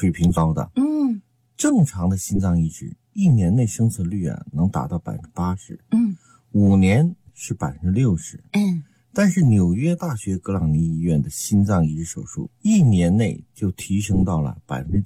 水平高的。正常的心脏移植1年内生存率能达到80%。5年是60%。但是纽约大学格朗尼医院的心脏移植手术1年内就提升到了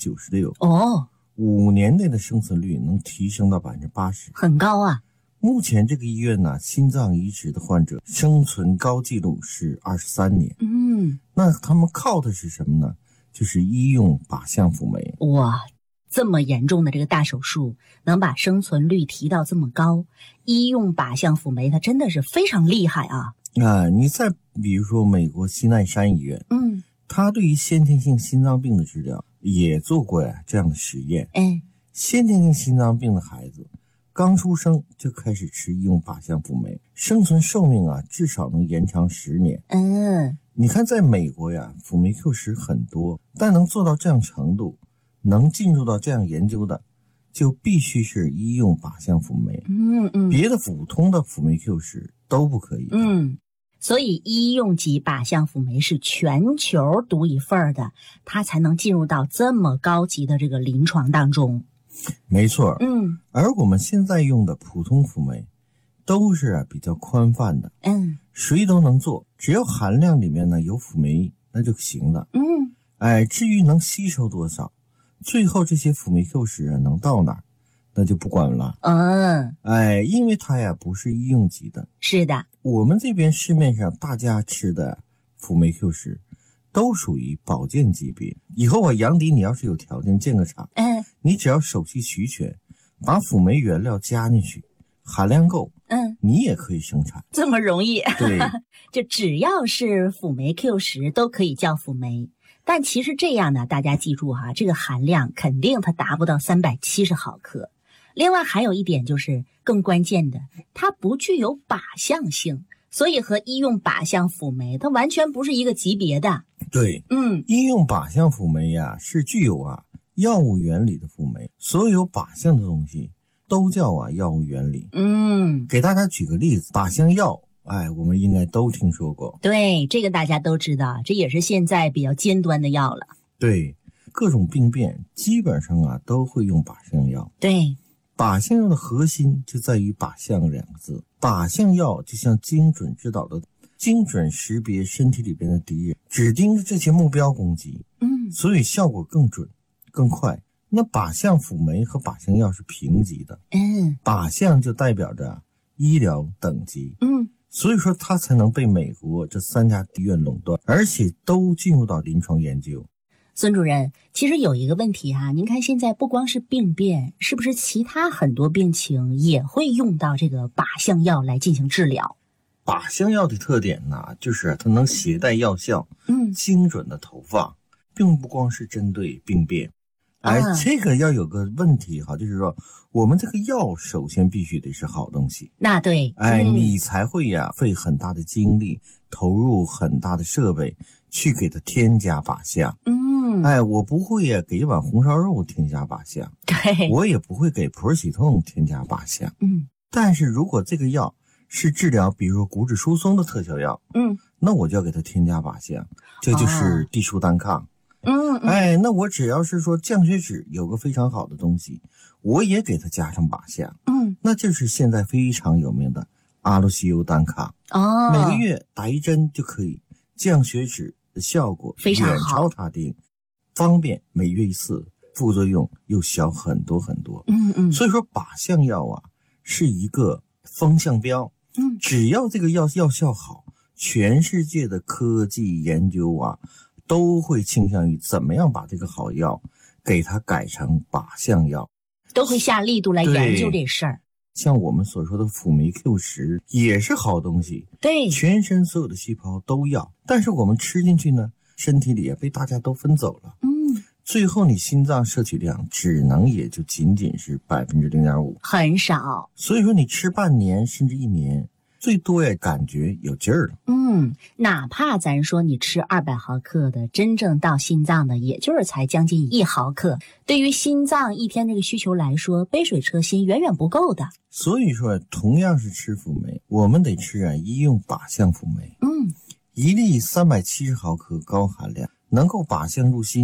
96%。5年内的生存率能提升到80%， 很高啊。 目前这个医院呢，心脏移植的患者生存高纪录是23年。那他们靠的是什么呢？就是医用靶向辅酶。 哇，这么严重的这个大手术能把生存率提到这么高，医用靶向辅酶它真的是非常厉害啊。 你再比如说美国西奈山医院，他对于先天性心脏病的治疗也做过这样的实验。先天性心脏病的孩子刚出生就开始吃医用靶向辅酶，生存寿命至少能延长10年。你看在美国辅酶 Q10 很多，但能做到这样程度，能进入到这样研究的，就必须是医用靶向辅酶。别的普通的辅酶 Q10 都不可以。 所以医用级靶向辅酶是全球独一份的，它才能进入到这么高级的这个临床当中。 没错。而我们现在用的普通辅酶都是比较宽泛的。谁都能做，只要含量里面呢有辅酶那就行了。至于能吸收多少，最后这些辅酶 Q10能到哪儿，那就不管了。因为它不是医用级的。 是的， 我们这边市面上大家吃的辅酶 Q10都属于保健级别。以后杨迪，你要是有条件建个厂，你只要手续齐全，把辅酶原料加进去，含量够，你也可以生产。 这么容易？ 对， 就只要是辅酶 Q10都可以叫辅酶。但其实这样呢，大家记住这个含量肯定它达不到370毫克。另外还有一点就是更关键的，它不具有靶向性，所以和医用靶向辅酶它完全不是一个级别的。 对，医用靶向辅酶是具有药物原理的辅酶，所有靶向的东西都叫药物原理。给大家举个例子，靶向药我们应该都听说过。 对，这个大家都知道，这也是现在比较尖端的药了。 对，各种病变基本上都会用靶向药。 对， 靶向药的核心就在于靶向2个字。靶向药就像精准制导的，精准识别身体里边的敌人，只盯着这些目标攻击。所以效果更准更快。那靶向辅酶和靶向药是平级的。靶向就代表着医疗等级。所以说它才能被美国这3家医院垄断，而且都进入到临床研究。 孙主任，其实有一个问题您看现在不光是病变，是不是其他很多病情也会用到这个靶向药来进行治疗？ 靶向药的特点呢，就是它能携带药效，精准的投放，并不光是针对病变。这个要有个问题就是说我们这个药首先必须得是好东西。 那对， 你才会费很大的精力，投入很大的设备去给它添加靶向。我不会给一碗红烧肉添加靶向， 对， 我也不会给普尔喜痛添加靶向。但是如果这个药是治疗比如说骨质疏松的特效药，那我就要给它添加靶向，这就是地舒单抗。那我只要是说降血脂有个非常好的东西，我也给它加上靶向。那就是现在非常有名的阿洛西欧单抗。每个月打1针就可以，降血脂的效果非常好， 远超他定，方便，每月1次，副作用又小很多很多。所以说靶向药是一个风向标。只要这个药效好，全世界的科技研究都会倾向于怎么样把这个好药给它改成靶向药， 都会下力度来研究这事儿。 像我们所说的辅酶 Q10 也是好东西， 对， 全身所有的细胞都要，但是我们吃进去呢，身体里被大家都分走了。最后你心脏摄取量只能也就仅仅是 0.5%， 很少。 所以说你吃半年甚至1年，最多感觉有劲儿了。 哪怕咱说你吃200毫克的，真正到心脏的也就是才将近1毫克。对于心脏一天这个需求来说，杯水车薪远远不够的。 所以说同样是吃辅酶，我们得吃医用靶向辅酶。1粒370毫克高含量，能够靶向入心，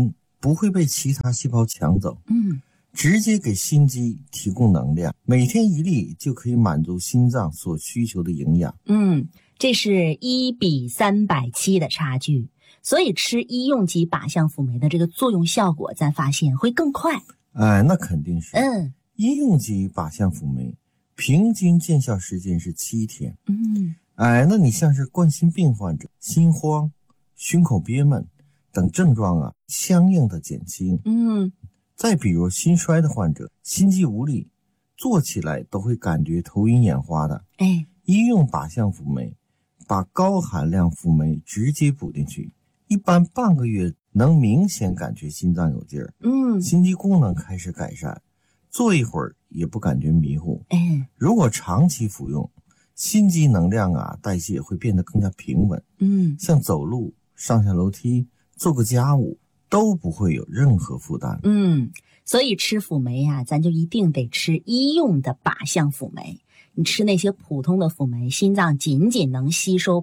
不会被其他细胞抢走，直接给心肌提供能量，每天1粒就可以满足心脏所需求的营养。 这是1比370的差距，所以吃医用级靶向辅酶的这个作用效果，咱发现会更快。 那肯定是。医用级靶向辅酶平均见效时间是7天。那你像是冠心病患者，心慌、胸口憋闷等症状啊，相应的减轻。再比如心衰的患者，心悸无力，坐起来都会感觉头晕眼花的。医用靶向辅酶把高含量辅酶直接补进去，一般半个月能明显感觉心脏有劲儿，心肌功能开始改善，坐一会儿也不感觉迷糊。如果长期服用，心肌能量啊代谢会变得更加平稳。像走路、上下楼梯、做个家务都不会有任何负担。 所以吃辅酶啊，咱就一定得吃医用的靶向辅酶。你吃那些普通的辅酶，心脏仅仅能吸收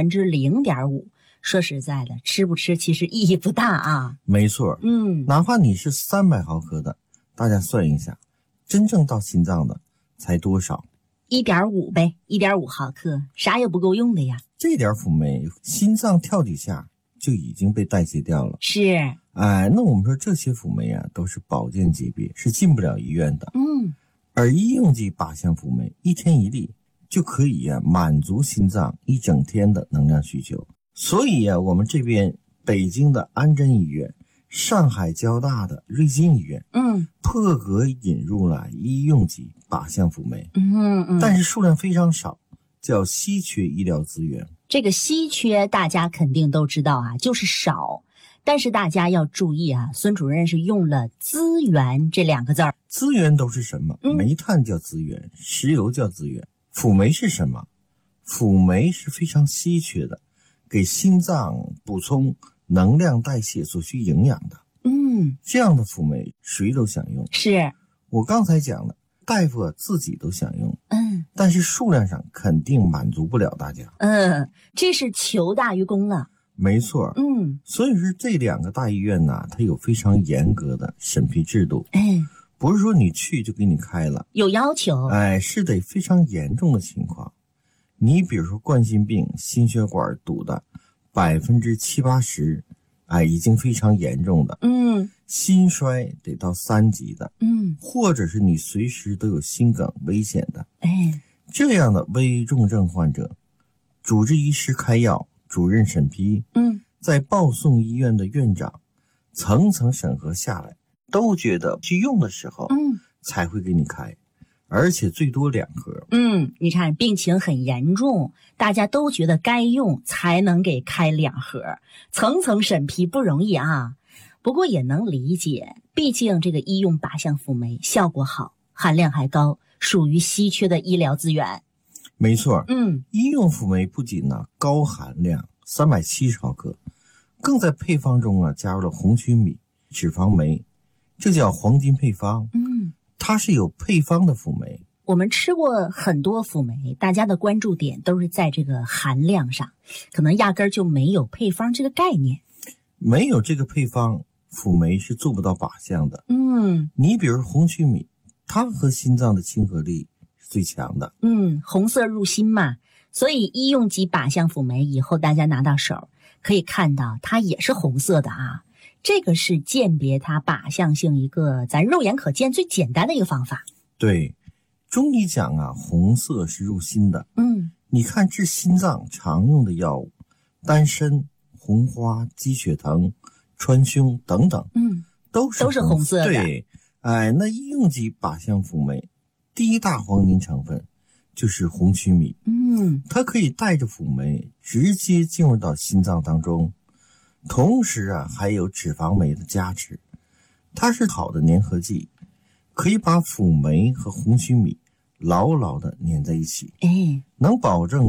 0.5%。说实在的，吃不吃其实意义不大啊。 没错。哪怕你是300毫克的，大家算一下，真正到心脏的才多少 ？1.5呗，1.5毫克，啥也不够用的呀。 这点辅酶，心脏跳几下就已经被代谢掉了。 是。 那我们说这些辅酶啊，都是保健级别，是进不了医院的。而医用级靶向辅酶1天1粒就可以满足心脏一整天的能量需求。所以我们这边北京的安贞医院、上海交大的瑞金医院，破格引入了医用级靶向辅酶。但是数量非常少，叫稀缺医疗资源。 这个稀缺大家肯定都知道啊，就是少。但是大家要注意啊，孙主任是用了资源这2个字儿。 资源都是什么？煤炭叫资源，石油叫资源。辅酶是什么？辅酶是非常稀缺的，给心脏补充能量代谢所需营养的。这样的辅酶谁都想用。 是。 我刚才讲了，大夫自己都想用。但是数量上肯定满足不了大家。 这是求大于功了。 没错。所以说这2个大医院呢，它有非常严格的审批制度。不是说你去就给你开了， 有要求。 是得非常严重的情况。你比如说冠心病，心血管堵的70-80%，已经非常严重的。心衰得到3级的。或者是你随时都有心梗危险的。这样的危重症患者，主治医师开药，主任审批，在报送医院的院长层层审核下来，都觉得去用的时候，才会给你开，而且最多2盒。 你看病情很严重，大家都觉得该用，才能给开2盒，层层审批不容易啊。不过也能理解，毕竟这个医用靶向辅酶效果好，含量还高，属于稀缺的医疗资源。 没错。医用辅酶不仅高含量370毫克，更在配方中加入了红曲米、脂肪酶，这叫黄金配方。它是有配方的辅酶。 我们吃过很多辅酶，大家的关注点都是在这个含量上，可能压根儿就没有配方这个概念。 没有这个配方，辅酶是做不到靶向的。你比如红曲米，它和心脏的亲和力是最强的。 红色入心嘛，所以医用级靶向辅酶以后大家拿到手可以看到它也是红色的啊。这个是鉴别它靶向性一个咱肉眼可见最简单的一个方法。 对，中医讲红色是入心的。你看治心脏常用的药物，丹参、红花、鸡血藤、川芎等等，都是红色的。对，那医用级靶向辅酶第一大黄金成分就是红曲米。它可以带着辅酶直接进入到心脏当中，同时还有脂肪酶的加持，它是好的粘合剂，可以把辅酶和红曲米牢牢地粘在一起。能保证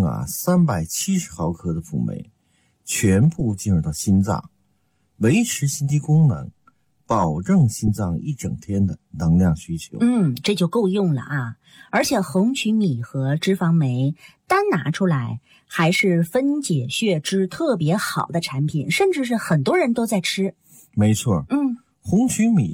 370毫克的辅酶全部进入到心脏，维持心肌功能，保证心脏一整天的能量需求。 这就够用了啊！而且红曲米和脂肪酶单拿出来还是分解血脂特别好的产品，甚至是很多人都在吃。 没错。 红曲米